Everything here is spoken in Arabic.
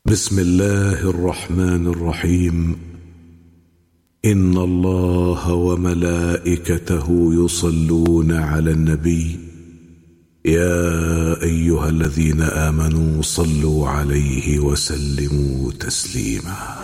بسم الله الرحمن الرحيم. إن الله وملائكته يصلون على النبي يا أيها الذين آمنوا صلوا عليه وسلموا تسليما.